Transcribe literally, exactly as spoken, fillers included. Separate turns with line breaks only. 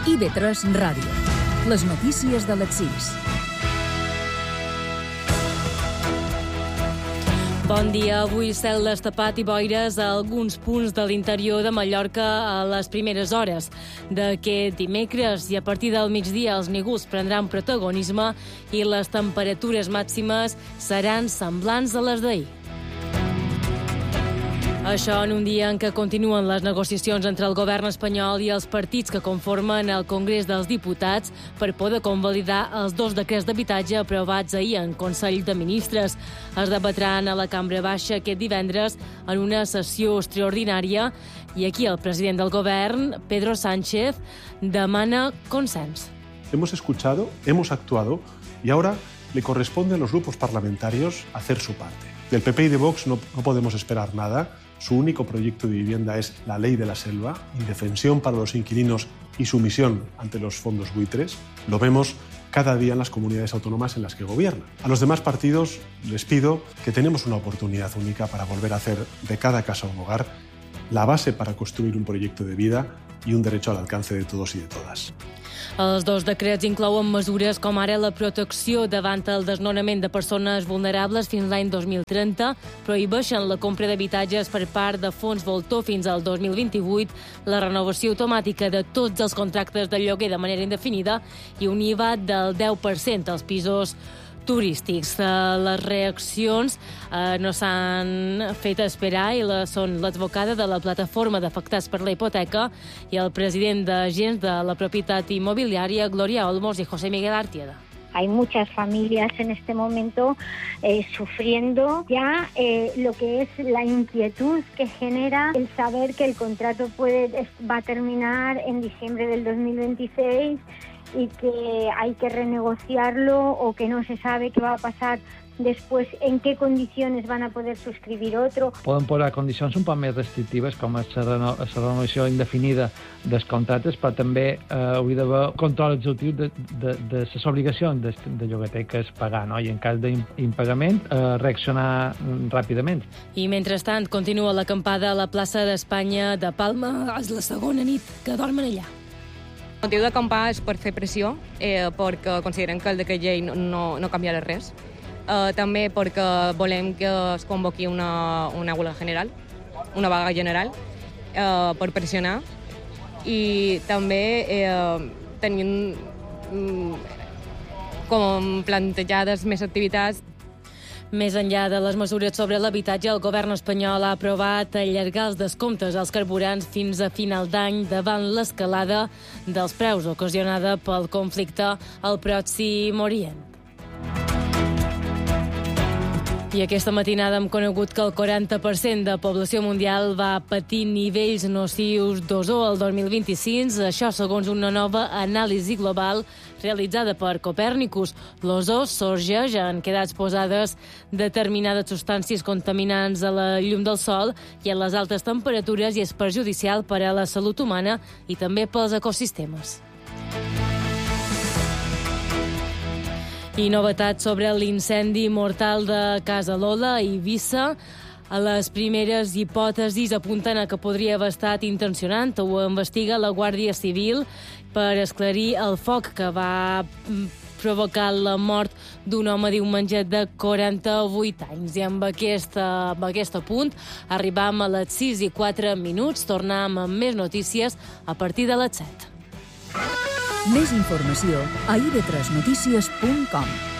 I V tres Ràdio. Les notícies de les sis.
Bon dia. Avui cel destapat i boires a alguns punts de l'interior de Mallorca a les primeres hores d'aquest dimecres, i a partir del migdia els núvols prendran protagonisme i les temperatures màximes seran semblants a les d'ahir. Això en un dia en què continuen les negociacions entre el govern espanyol i els partits que conformen el Congrés dels Diputats per poder convalidar els dos decrets d'habitatge aprovats ahir en Consell de Ministres. Es debatran a la Cambra Baixa aquest divendres en una sessió extraordinària i aquí el president del govern, Pedro Sánchez, demana consens.
Hemos escuchado, hemos actuado y ahora le corresponde a los grupos parlamentarios hacer su parte. Del P P y de Vox no, no podemos esperar nada. Su único proyecto de vivienda es la ley de la selva, indefensión para los inquilinos y sumisión ante los fondos buitres. Lo vemos cada día en las comunidades autónomas en las que gobiernan. A los demás partidos les pido que tenemos una oportunidad única para volver a hacer de cada casa un hogar, la base para construir un proyecto de vida i un derecho al alcance de todos y de todas.
Els dos decrets inclouen mesures com ara la protecció davant el desnonament de persones vulnerables fins l'any dos mil trenta, prohibeixen la compra d'habitatges per part de fons voltor fins al dos mil vint-i-vuit, la renovació automàtica de tots els contractes de lloguer de manera indefinida i un I V A del deu per cent als pisos turístics. Les reaccions eh, no s'han fet esperar i la, són l'advocada de la plataforma d'afectats per la hipoteca i el president d'Agents de la Propietat Inmobiliària, Gloria Olmos, i José Miguel Artieda.
Hay muchas familias en este momento eh, sufriendo ya eh, lo que es la inquietud que genera el saber que el contrato puede, va a terminar en diciembre del dos mil veintiséis y que hay que renegociarlo o que no se sabe qué va a pasar después, en qué condiciones van a poder suscribir otro.
Poden posar condicions un poc més restrictives, com la reno la renovació indefinida dels contractes, però també eh, hauria d'haver control executiu de, de, de les obligacions de, de llogater que és pagar, no? I en cas d'impagament, eh, reaccionar ràpidament.
I mentrestant, continua l'acampada a la plaça d'Espanya de Palma. És la segona nit que dormen allà.
El motiu d'acampar és per fer pressió, eh, perquè considerem que el decret llei no, no, no canviarà res. Eh, també perquè volem que es convoqui una, una huelga general, una vaga general, eh, per pressionar. I també eh, tenim mm, com plantejades més activitats.
Més enllà de les mesures sobre l'habitatge, el govern espanyol ha aprovat allargar els descomptes als carburants fins a final d'any davant l'escalada dels preus ocasionada pel conflicte al Pròxim Orient. I aquesta matinada hem conegut que el quaranta per cent de població mundial va patir nivells nocius d'ozó el dos mil vint-i-cinc, això segons una nova anàlisi global realitzada per Copèrnicus. L'ozó sorgeix en quedats posades determinades substàncies contaminants a la llum del sol i a les altes temperatures i és perjudicial per a la salut humana i també pels ecosistemes. I novetats sobre l'incendi mortal de Casa Lola a Eivissa. A les primeres hipòtesis apunten a que podria haver estat intencionant. Ho investiga la Guàrdia Civil per esclarir el foc que va provocar la mort d'un home diumenge de quaranta-vuit anys. I amb aquest, amb aquest punt arribam a les sis i quatre minuts. Tornem amb més notícies a partir de les set.
Més informació a i v tres notícies punt com.